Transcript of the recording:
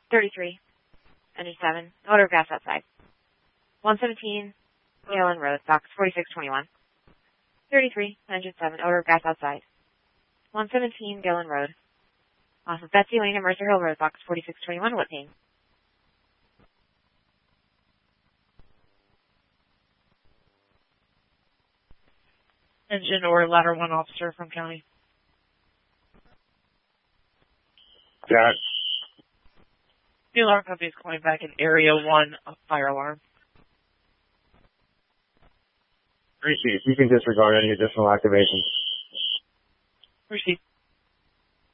33, engine 7, odor of gas outside. 117, Galen Road, box 4621. 33, engine 7, odor of gas outside. 117, Galen Road. Off of Betsy Lane and Mercer Hill Road, box 4621, Whitney. Engine or ladder 1 officer from county. Got it. The alarm company is calling back in area 1, a fire alarm. Receive. You can disregard any additional activations. Receive.